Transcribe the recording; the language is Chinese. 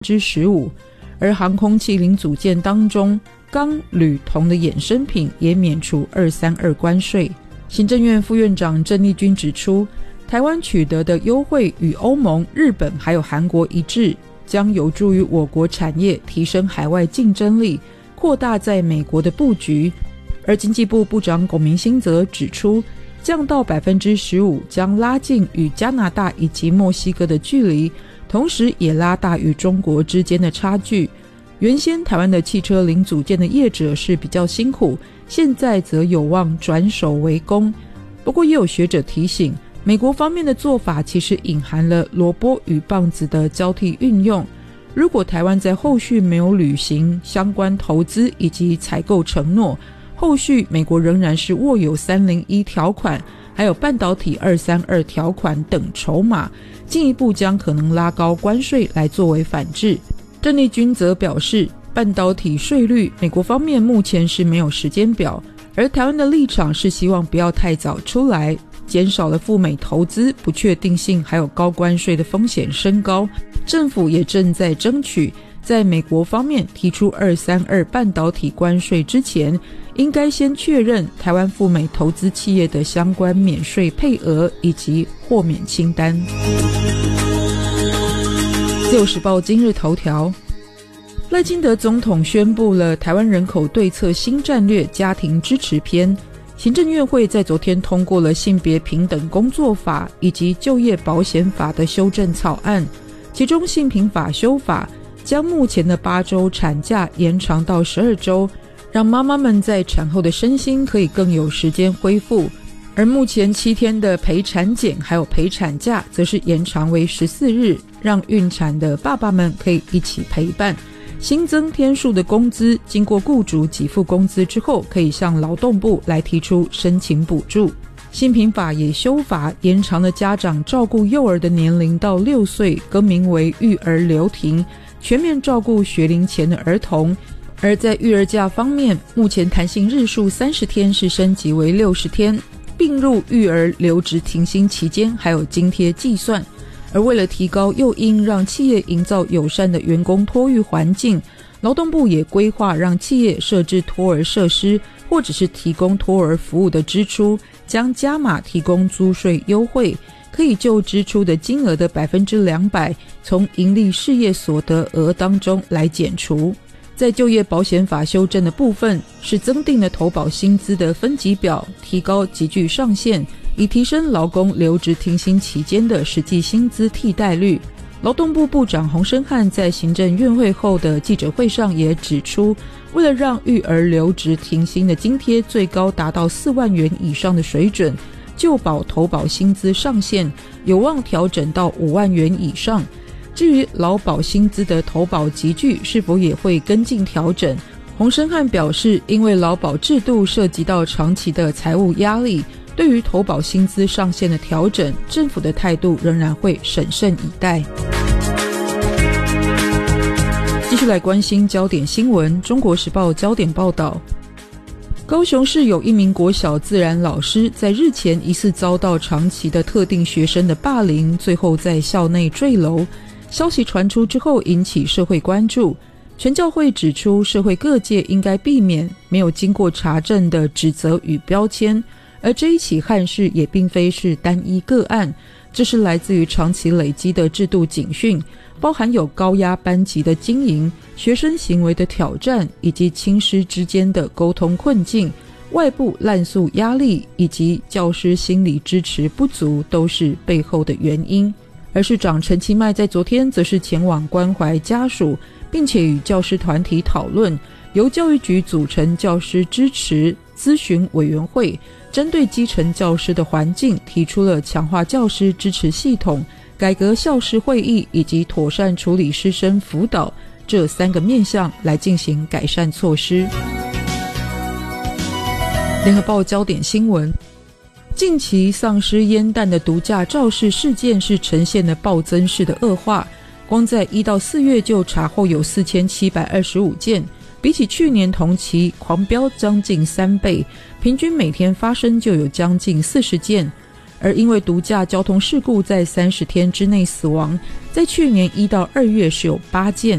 15%，而航空器零组件当中钢、铝、铜的衍生品也免除232关税。行政院副院长郑丽君指出，台湾取得的优惠与欧盟、日本还有韩国一致，将有助于我国产业提升海外竞争力，扩大在美国的布局。而经济部部长龚明鑫则指出，降到 15% 将拉近与加拿大以及墨西哥的距离，同时也拉大与中国之间的差距。原先台湾的汽车零组件的业者是比较辛苦，现在则有望转守为攻。不过也有学者提醒，美国方面的做法其实隐含了萝卜与棒子的交替运用。如果台湾在后续没有履行相关投资以及采购承诺，后续美国仍然是握有301条款还有半导体232条款等筹码，进一步将可能拉高关税来作为反制。郑丽君则表示，半导体税率美国方面目前是没有时间表，而台湾的立场是希望不要太早出来，减少了赴美投资不确定性还有高关税的风险升高。政府也正在争取在美国方面提出232半导体关税之前，应该先确认台湾赴美投资企业的相关免税配额以及豁免清单。自由时报今日头条，赖清德总统宣布了台湾人口对策新战略家庭支持篇。行政院会在昨天通过了性别平等工作法以及就业保险法的修正草案，其中性平法修法将目前的8周产假延长到12周，让妈妈们在产后的身心可以更有时间恢复。而目前7天的陪产检还有陪产假则是延长为14日，让孕产的爸爸们可以一起陪伴。新增天数的工资经过雇主给付工资之后，可以向劳动部来提出申请补助。性平法也修法延长了家长照顾幼儿的年龄到6岁，更名为育儿留停，全面照顾学龄前的儿童。而在育儿假方面，目前弹性日数30天是升级为60天，并入育儿留职停薪期间还有津贴计算。而为了提高诱因，让企业营造友善的员工托育环境，劳动部也规划让企业设置托儿设施或者是提供托儿服务的支出将加码提供租税优惠，可以就支出的金额的 200% 从盈利事业所得额当中来减除。在就业保险法修正的部分，是增订了投保薪资的分级表，提高集聚上限，以提升劳工留职停薪期间的实际薪资替代率。劳动部部长洪申翰在行政院会后的记者会上也指出，为了让育儿留职停薪的津贴最高达到4万元以上的水准，就保投保薪资上限有望调整到5万元以上。至于劳保薪资的投保集聚是否也会跟进调整，洪申翰表示，因为劳保制度涉及到长期的财务压力，对于投保薪资上限的调整，政府的态度仍然会审慎以待。继续来关心焦点新闻，中国时报焦点报道，高雄市有一名国小自然老师在日前疑似遭到长期的特定学生的霸凌，最后在校内坠楼。消息传出之后引起社会关注，全教会指出社会各界应该避免没有经过查证的指责与标签，而这一起憾事也并非是单一个案，这是来自于长期累积的制度警讯，包含有高压班级的经营、学生行为的挑战以及亲师之间的沟通困境、外部滥诉压力以及教师心理支持不足都是背后的原因。而市长陈其迈在昨天则是前往关怀家属，并且与教师团体讨论，由教育局组成教师支持咨询委员会，针对基层教师的环境提出了强化教师支持系统、改革校师会议以及妥善处理师生辅导这3个面向来进行改善措施。联合报焦点新闻，近期丧失烟弹的毒驾肇事事件是呈现了暴增式的恶化，光在1到4月就查获有4725件，比起去年同期狂飙将近3倍，平均每天发生就有将近40件。而因为毒驾交通事故在30天之内死亡， 在去年1到2月是有8件，